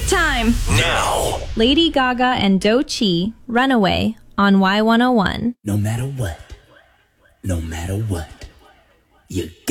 time. Now. Lady Gaga and Doechii, Runaway on Y101. No matter what, you